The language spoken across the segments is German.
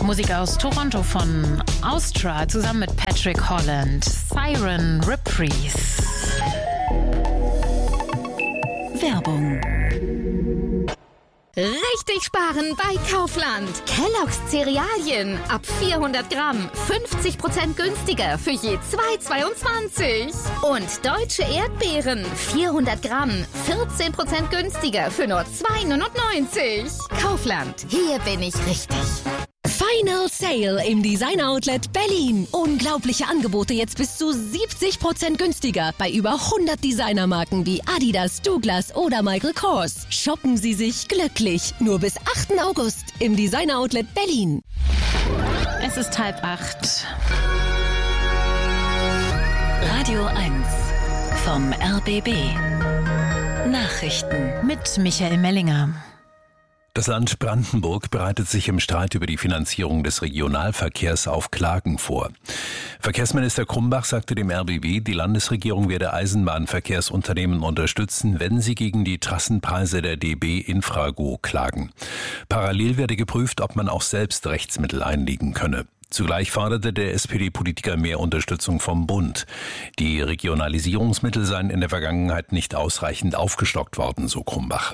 Musik aus Toronto von Austra zusammen mit Patrick Holland. Siren Reprise. Werbung. Richtig sparen bei Kaufland. Kellogg's Cerealien ab 400 Gramm 50% günstiger für je 2,22. Und deutsche Erdbeeren 400 Gramm 14% günstiger für nur 2,99. Kaufland, hier bin ich richtig. Final Sale im Designer Outlet Berlin. Unglaubliche Angebote jetzt bis zu 70% günstiger bei über 100 Designermarken wie Adidas, Douglas oder Michael Kors. Shoppen Sie sich glücklich. Nur bis 8. August im Designer Outlet Berlin. Es ist 7:30. Radio 1 vom RBB. Nachrichten Mit Michael Mellinger. Das Land Brandenburg bereitet sich im Streit über die Finanzierung des Regionalverkehrs auf Klagen vor. Verkehrsminister Krumbach sagte dem RBB, die Landesregierung werde Eisenbahnverkehrsunternehmen unterstützen, wenn sie gegen die Trassenpreise der DB Infrago klagen. Parallel werde geprüft, ob man auch selbst Rechtsmittel einlegen könne. Zugleich forderte der SPD-Politiker mehr Unterstützung vom Bund. Die Regionalisierungsmittel seien in der Vergangenheit nicht ausreichend aufgestockt worden, so Krumbach.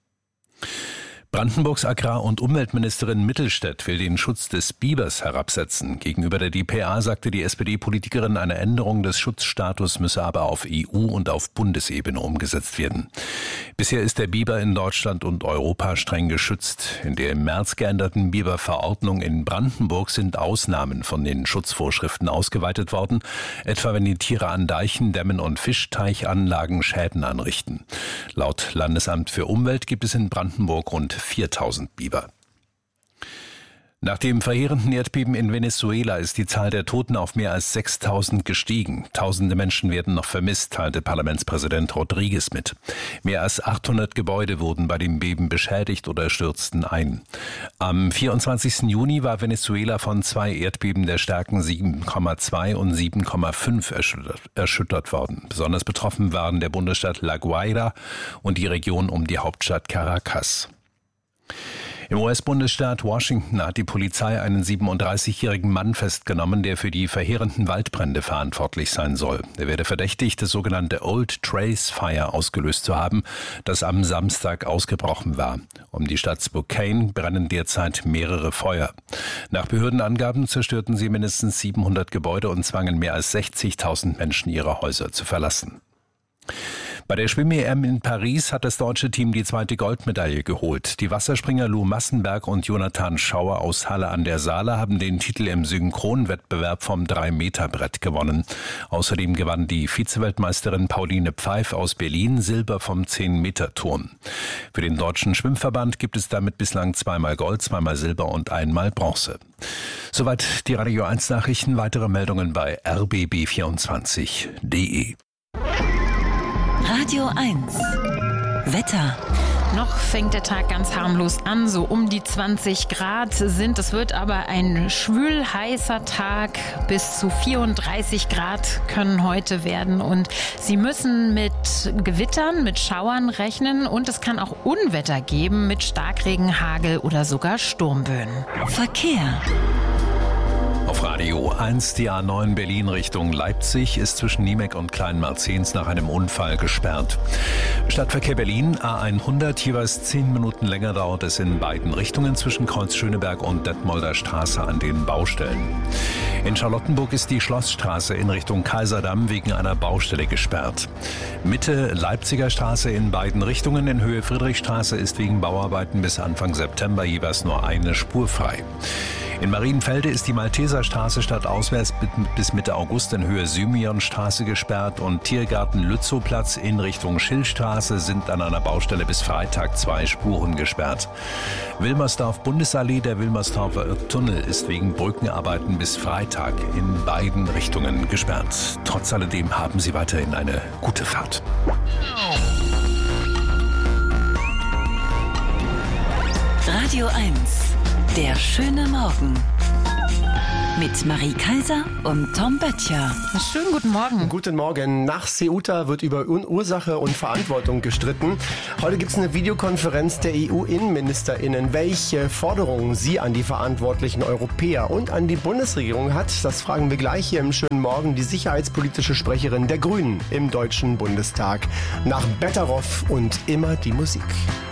Brandenburgs Agrar- und Umweltministerin Mittelstädt will den Schutz des Bibers herabsetzen. Gegenüber der dpa sagte die SPD-Politikerin, eine Änderung des Schutzstatus müsse aber auf EU- und auf Bundesebene umgesetzt werden. Bisher ist der Biber in Deutschland und Europa streng geschützt. In der im März geänderten Biberverordnung in Brandenburg sind Ausnahmen von den Schutzvorschriften ausgeweitet worden, etwa wenn die Tiere an Deichen, Dämmen und Fischteichanlagen Schäden anrichten. Laut Landesamt für Umwelt gibt es in Brandenburg rund 4000 Biber. Nach dem verheerenden Erdbeben in Venezuela ist die Zahl der Toten auf mehr als 6000 gestiegen. Tausende Menschen werden noch vermisst, teilte Parlamentspräsident Rodriguez mit. Mehr als 800 Gebäude wurden bei dem Beben beschädigt oder stürzten ein. Am 24. Juni war Venezuela von 2 Erdbeben der Stärken 7,2 und 7,5 erschüttert worden. Besonders betroffen waren der Bundesstaat La Guaira und die Region um die Hauptstadt Caracas. Im US-Bundesstaat Washington hat die Polizei einen 37-jährigen Mann festgenommen, der für die verheerenden Waldbrände verantwortlich sein soll. Er werde verdächtigt, das sogenannte Old Trace Fire ausgelöst zu haben, das am Samstag ausgebrochen war. Um die Stadt Spokane brennen derzeit mehrere Feuer. Nach Behördenangaben zerstörten sie mindestens 700 Gebäude und zwangen mehr als 60.000 Menschen ihre Häuser zu verlassen. Bei der Schwimm-EM in Paris hat das deutsche Team die 2. Goldmedaille geholt. Die Wasserspringer Lou Massenberg und Jonathan Schauer aus Halle an der Saale haben den Titel im Synchronwettbewerb vom 3-Meter-Brett gewonnen. Außerdem gewann die Vizeweltmeisterin Pauline Pfeif aus Berlin Silber vom 10-Meter-Turm. Für den Deutschen Schwimmverband gibt es damit bislang 2-mal Gold, 2-mal Silber und 1-mal Bronze. Soweit die Radio 1 Nachrichten. Weitere Meldungen bei rbb24.de. Radio 1 Wetter. Noch fängt der Tag ganz harmlos an, so um die 20 Grad sind. Es wird aber ein schwül-heißer Tag. Bis zu 34 Grad können heute werden. Und Sie müssen mit Gewittern, mit Schauern rechnen. Und es kann auch Unwetter geben mit Starkregen, Hagel oder sogar Sturmböen. Verkehr. Auf Radio 1, die A9 Berlin Richtung Leipzig ist zwischen Niemek und Kleinmarzens nach einem Unfall gesperrt. Stadtverkehr Berlin, A100, jeweils 10 Minuten länger dauert es in beiden Richtungen zwischen Kreuz Schöneberg und Detmolder Straße an den Baustellen. In Charlottenburg ist die Schlossstraße in Richtung Kaiserdamm wegen einer Baustelle gesperrt. Mitte Leipziger Straße in beiden Richtungen in Höhe Friedrichstraße ist wegen Bauarbeiten bis Anfang September jeweils nur eine Spur frei. In Marienfelde ist die Malteserstraße stadtauswärts bis Mitte August in Höhe Symionstraße gesperrt und Tiergarten-Lützowplatz in Richtung Schillstraße sind an einer Baustelle bis Freitag 2 Spuren gesperrt. Wilmersdorf-Bundesallee, der Wilmersdorfer Tunnel ist wegen Brückenarbeiten bis Freitag in beiden Richtungen gesperrt. Trotz alledem haben Sie weiterhin eine gute Fahrt. Radio 1 Der schöne Morgen. mit Marie Kaiser und Tom Böttcher. Schönen guten Morgen. Guten Morgen. Nach Ceuta wird über Ursache und Verantwortung gestritten. Heute gibt es eine Videokonferenz der EU-InnenministerInnen. Welche Forderungen sie an die verantwortlichen Europäer und an die Bundesregierung hat, das fragen wir gleich hier im schönen Morgen die sicherheitspolitische Sprecherin der Grünen im Deutschen Bundestag. Nach Betteroff und immer die Musik.